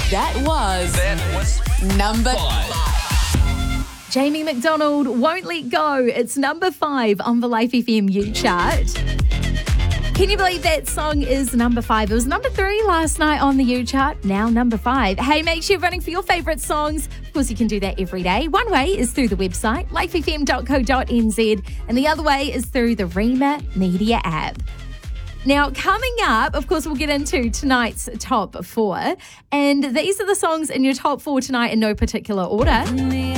That was number 5. Jamie McDonald, Won't Let Go. It's number 5 on the Life FM U chart. Can you believe that song is number 5? It was number 3 last night on the U chart, now number 5. Hey, make sure you're running for your favourite songs. Of course, you can do that every day. One way is through the website, lifefm.co.nz, and the other way is through the Rema Media app. Now, coming up, of course, we'll get into tonight's top 4. And these are the songs in your top 4 tonight in no particular order.